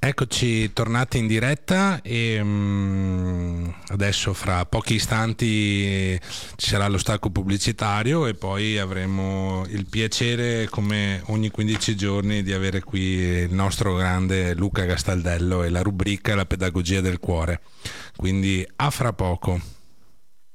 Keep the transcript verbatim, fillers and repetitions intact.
Eccoci tornati in diretta e mm, adesso fra pochi istanti ci sarà lo stacco pubblicitario e poi avremo il piacere, come ogni quindici giorni, di avere qui il nostro grande Luca Gastaldello e la rubrica La pedagogia del cuore. Quindi a fra poco.